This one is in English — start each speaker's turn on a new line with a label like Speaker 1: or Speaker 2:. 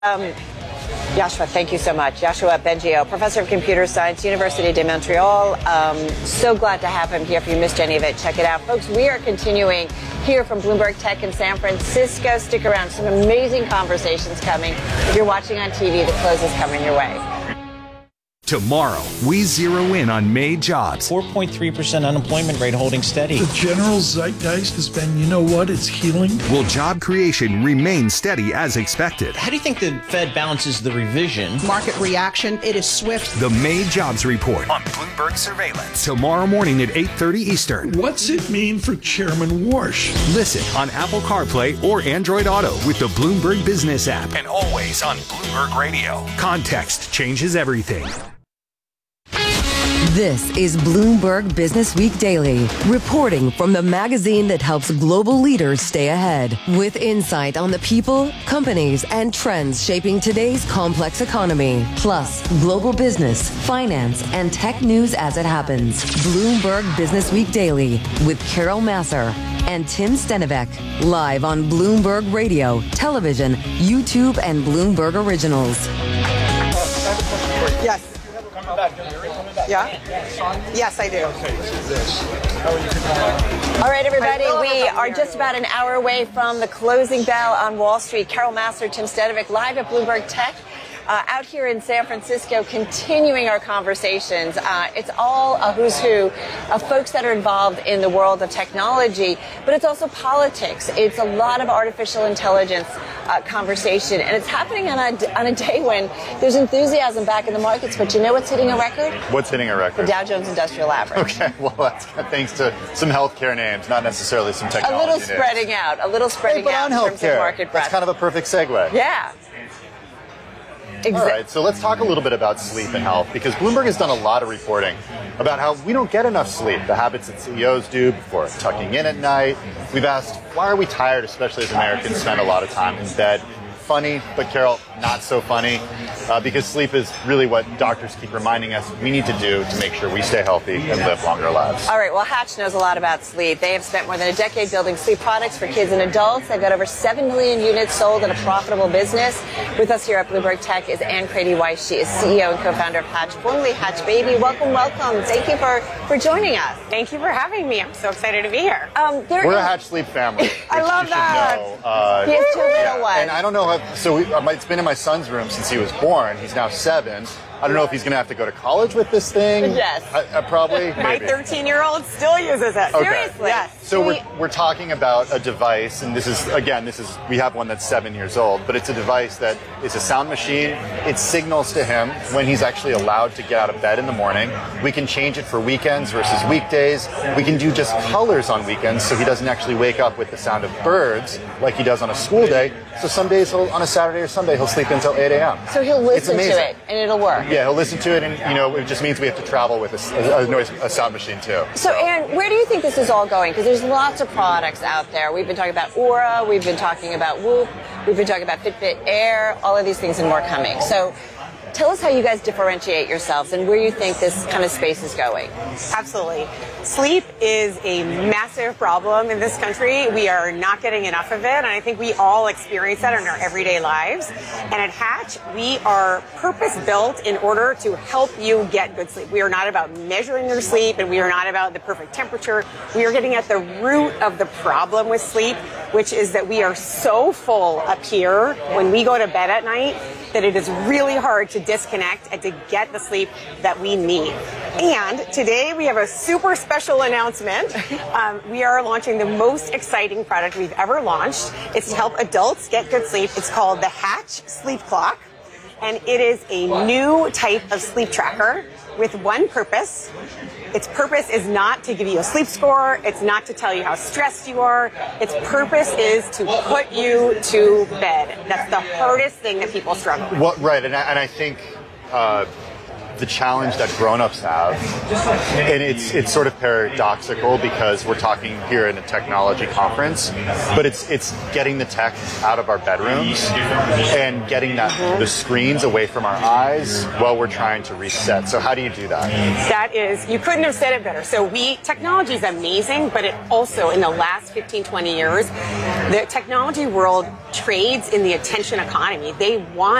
Speaker 1: Joshua, thank you so much. Joshua Bengio, professor of computer science, Université de Montréal. So glad to have him here. If you missed any of it, check it out. Folks, we are continuing here from Bloomberg Tech in San Francisco. Stick around. Some amazing conversations coming. If you're watching on TV, the close is coming your way.
Speaker 2: Tomorrow, we zero in on May jobs.
Speaker 3: 4.3% unemployment rate holding steady.
Speaker 4: The general zeitgeist has been, you know what, it's healing.
Speaker 2: Will job creation remain steady as expected?
Speaker 3: How do you think the Fed balances the revision?
Speaker 5: Market reaction, it is swift.
Speaker 2: The May jobs report on Bloomberg Surveillance. Tomorrow morning at 8:30 Eastern.
Speaker 4: What's it mean for Chairman Warsh?
Speaker 2: Listen on Apple CarPlay or Android Auto with the Bloomberg Business app. And always on Bloomberg Radio. Context changes everything.
Speaker 6: This is Bloomberg Business Week Daily, reporting from the magazine that helps global leaders stay ahead, with insight on the people, companies, and trends shaping today's complex economy, plus global business, finance, and tech news as it happens. Bloomberg Business Week Daily with Carol Massar and Tim Stenovec, live on Bloomberg Radio, television, YouTube, and Bloomberg Originals.
Speaker 5: Yes. Yeah? Yes, I do.
Speaker 1: All right, everybody, we are just about an hour away from the closing bell on Wall Street. Carol Massar, Tim Stenovec, live at Bloomberg Tech. Out here in San Francisco, continuing our conversations. It's all a who's who of folks that are involved in the world of technology, but it's also politics. It's a lot of artificial intelligence conversation, and it's happening on a day when there's enthusiasm back in the markets. But you know what's hitting a record?
Speaker 7: What's hitting a record?
Speaker 1: The Dow Jones Industrial Average.
Speaker 7: Okay, well, that's thanks to some healthcare names, not necessarily some technology
Speaker 1: A little
Speaker 7: names.
Speaker 1: spreading out in terms of market breadth.
Speaker 7: That's kind of a perfect segue.
Speaker 1: Yeah.
Speaker 7: All right, so let's talk a little bit about sleep and health, because Bloomberg has done a lot of reporting about how we don't get enough sleep, the habits that CEOs do before tucking in at night. We've asked, why are we tired, especially as Americans spend a lot of time in bed? Funny, but Carol, not so funny, because sleep is really what doctors keep reminding us we need to do to make sure we stay healthy and live longer lives.
Speaker 1: All right, well, Hatch knows a lot about sleep. They have spent more than a decade building sleep products for kids and adults. They've got over 7 million units sold in a profitable business. With us here at Bloomberg Tech is Ann Crady-Weiss. She is CEO and co-founder of Hatch, formerly Hatch Baby. Welcome, welcome. Thank you for joining us.
Speaker 8: Thank you for having me. I'm so excited to be here.
Speaker 7: We're a Hatch Sleep family.
Speaker 8: I love that.
Speaker 1: He has 2 little ones.
Speaker 7: And I don't know it's been in my son's room since he was born. He's now 7. I don't know if he's going to have to go to college with this thing.
Speaker 1: Yes.
Speaker 7: Probably.
Speaker 8: My 13-year-old still uses it.
Speaker 7: Okay.
Speaker 8: Seriously. Yes.
Speaker 7: So we're talking about a device, and this is we have one that's 7 years old, but it's a device that is a sound machine. It signals to him when he's actually allowed to get out of bed in the morning. We can change it for weekends versus weekdays. We can do just colors on weekends, so he doesn't actually wake up with the sound of birds like he does on a school day. So some days on a Saturday or Sunday, he'll sleep until 8 a.m.
Speaker 1: So he'll listen to it, and it'll work.
Speaker 7: Yeah, he'll listen to it, and it just means we have to travel with a sound machine too.
Speaker 1: So, Ann, where do you think this is all going? Because there's lots of products out there. We've been talking about Aura, we've been talking about Whoop, we've been talking about Fitbit Air, all of these things and more coming. So, tell us how you guys differentiate yourselves and where you think this kind of space is going.
Speaker 8: Absolutely. Sleep is a massive problem in this country. We are not getting enough of it, and I think we all experience that in our everyday lives. And at Hatch, we are purpose-built in order to help you get good sleep. We are not about measuring your sleep, and we are not about the perfect temperature. We are getting at the root of the problem with sleep, which is that we are so full up here when we go to bed at night that it is really hard to disconnect and to get the sleep that we need. And today we have a super special announcement. We are launching the most exciting product we've ever launched. It's to help adults get good sleep. It's called the Hatch Sleep Clock, and it is a new type of sleep tracker with one purpose. Its purpose is not to give you a sleep score. It's not to tell you how stressed you are. Its purpose is to put you to bed. That's the hardest thing that people struggle with.
Speaker 7: Right, and I think the challenge that grown-ups have. And it's sort of paradoxical because we're talking here in a technology conference, but it's getting the tech out of our bedrooms and getting the screens away from our eyes while we're trying to reset. So how do you do that?
Speaker 8: That is, you couldn't have said it better. So technology is amazing, but it also, in the last 15, 20 years, the technology world trades in the attention economy. They want